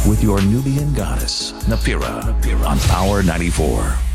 with your Nubian goddess, Nafira, on Power 94.